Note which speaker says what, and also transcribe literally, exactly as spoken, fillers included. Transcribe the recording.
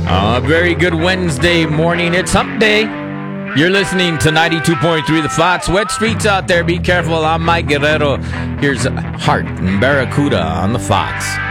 Speaker 1: A very good Wednesday morning. It's Hump Day. You're listening to ninety-two point three The Fox. Wet streets out there. Be careful. I'm Mike Guerrero. Here's Heart and Barracuda on The Fox.